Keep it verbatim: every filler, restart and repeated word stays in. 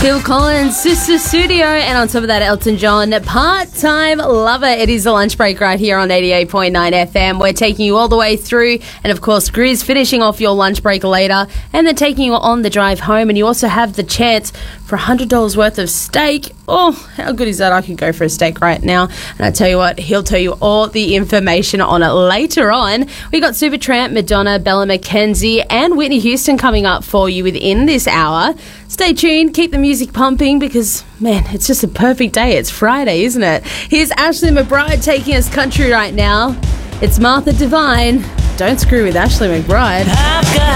Phil Collins, Sister Studio, and on top of that, Elton John, Part-Time Lover. It is the lunch break right here on eighty-eight point nine F M. We're taking you all the way through, and of course, Grizz finishing off your lunch break later, and then taking you on the drive home, and you also have the chance for one hundred dollars worth of steak. Oh, how good is that? I could go for a steak right now. And I tell you what, he'll tell you all the information on it later on. We got Supertramp, Madonna, Bella McKenzie, and Whitney Houston coming up for you within this hour. Stay tuned, keep the music pumping because, man, it's just a perfect day. It's Friday, isn't it? Here's Ashley McBryde taking us country right now. It's Martha Divine. Don't screw with Ashley McBryde.